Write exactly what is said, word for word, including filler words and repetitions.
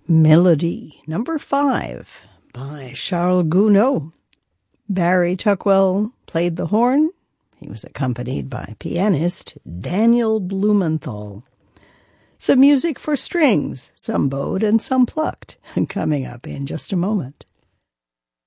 Melody number five by Charles Gounod. Barry Tuckwell played the horn. He was accompanied by pianist Daniel Blumenthal. Some music for strings, some bowed and some plucked, coming up in just a moment.